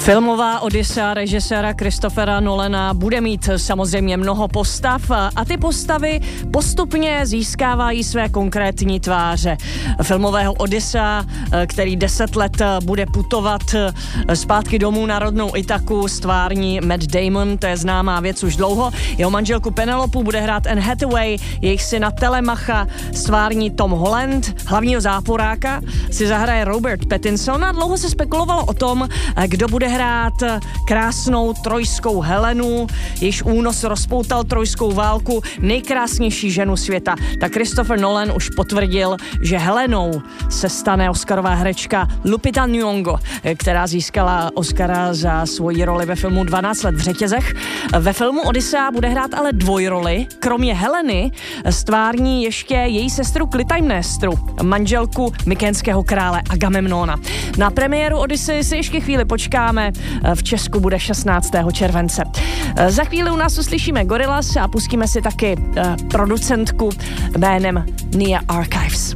Filmová Odyssea režiséra Christophera Nolana bude mít samozřejmě mnoho postav a ty postavy postupně získávají své konkrétní tváře. Filmového Odyssea, který 10 let bude putovat zpátky domů na rodnou Ithaku, stvární Matt Damon, to je známá věc už dlouho. Jeho manželku Penelopu bude hrát Anne Hathaway, jejich syna Telemacha stvární Tom Holland, hlavního záporáka si zahraje Robert Pattinson a dlouho se spekulovalo o tom, kdo bude hrát krásnou trojskou Helenu, jejíž únos rozpoutal trojskou válku, nejkrásnější ženu světa. Tak Christopher Nolan už potvrdil, že Helenou se stane oscarová herečka Lupita Nyong'o, která získala Oscara za svoji roli ve filmu 12 let v řetězech. Ve filmu Odyssea bude hrát ale dvojroli. Kromě Heleny stvární ještě její sestru Klytaimnestru, manželku mykénského krále Agamemnona. Na premiéru Odyssey si ještě chvíli počkáme. V Česku bude 16. července. Za chvíli u nás uslyšíme Gorillaz a pustíme si taky producentku jménem Nia Archives.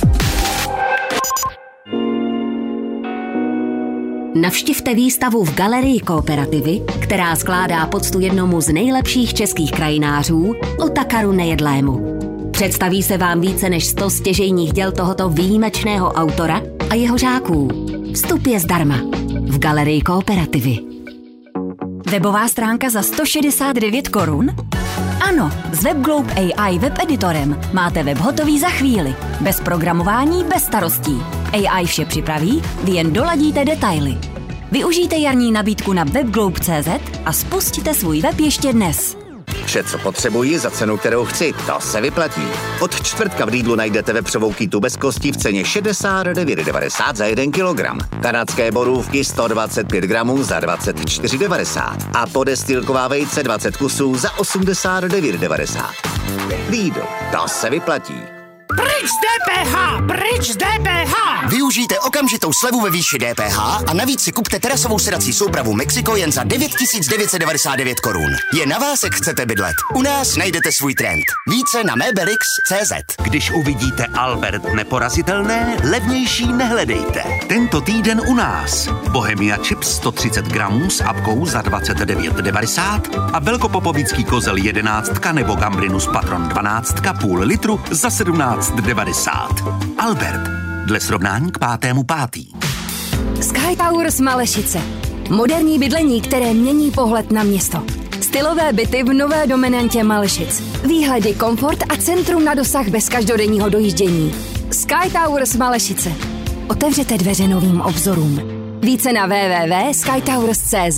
Navštivte výstavu v Galerii Kooperativy, která skládá poctu jednomu z nejlepších českých krajinářů, Otakaru Nejedlému. Představí se vám více než 100 stěžejních děl tohoto výjimečného autora a jeho žáků. Vstup je zdarma v Galerii Kooperativy. Webová stránka za 169 korun? Ano, s WebGlobe AI web editorem máte web hotový za chvíli. Bez programování, bez starostí. AI vše připraví, vy jen doladíte detaily. Využijte jarní nabídku na webglobe.cz a spustíte svůj web ještě dnes. Vše, co potřebuji za cenu, kterou chci, to se vyplatí. Od čtvrtka v Lidlu najdete vepřovou kytu bez kostí v ceně 69,90 za 1 kilogram. Kanadské borůvky 125 gramů za 24,90 a podestýlková vejce 20 kusů za 89,90. Lidl, to se vyplatí. Pryč z DPH! Pryč z DPH! Využijte okamžitou slevu ve výši DPH a navíc si kupte terasovou sedací soupravu Mexico jen za 9,999 korun. Je na vás, jak chcete bydlet. U nás najdete svůj trend. Více na Mebelix.cz. Když uvidíte Albert neporazitelné, levnější nehledejte. Tento týden u nás. Bohemia Chips 130 gramů s apkou za 29,90 a velkopopovický kozel 11 nebo Gambrinus Patron 12 půl litru za 17,90. Albert. Dle srovnání k 5.5. Sky Towers Malešice. Moderní bydlení, které mění pohled na město. Stylové byty v nové dominantě Malešic. Výhledy, komfort a centrum na dosah bez každodenního dojíždění. Sky Towers Malešice. Otevřete dveře novým obzorům. Více na www.skytowers.cz.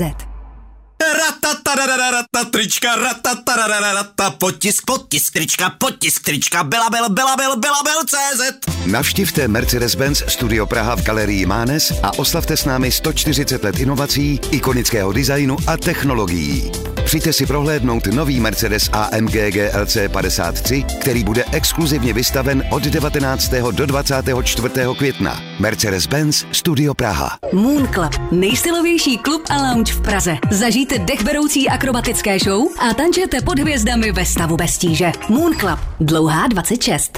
Trička, potisk, trička, belabel.cz. Navštivte Mercedes-Benz Studio Praha v Galerii Mánes a oslavte s námi 140 let inovací, ikonického designu a technologií. Přijďte si prohlédnout nový Mercedes AMG GLC 53, který bude exkluzivně vystaven od 19. do 24. května. Mercedes-Benz Studio Praha. Moon Club, nejstylovější klub a lounge v Praze. Zažijte dechberoucí akrobatické show a tančete pod hvězdami ve stavu bez tíže. Moon Club, Dlouhá 26.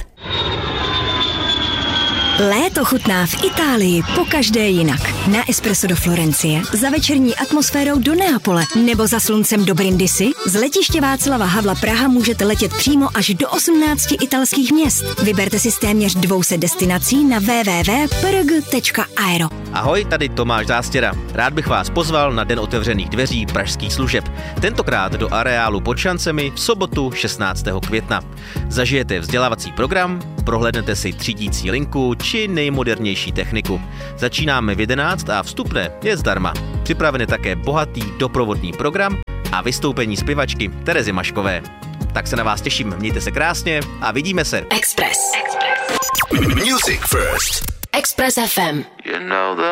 Léto chutná v Itálii pokaždé jinak. Na espresso do Florencie, za večerní atmosférou do Neapole nebo za sluncem do Brindisi. Z letiště Václava Havla Praha můžete letět přímo až do 18 italských měst. Vyberte si z téměř 200 destinací na www.prg.aero. Ahoj, tady Tomáš Zástěra. Rád bych vás pozval na Den otevřených dveří pražských služeb. Tentokrát do areálu pod Šancemi v sobotu 16. května. Zažijete vzdělávací program, prohlédnete si třídící linku či nejmodernější techniku. Začínáme v 11 a vstupné je zdarma. Připraven je také bohatý doprovodný program a vystoupení zpěvačky Terezy Maškové. Tak se na vás těším, mějte se krásně a vidíme se. Express. Music first. Express FM.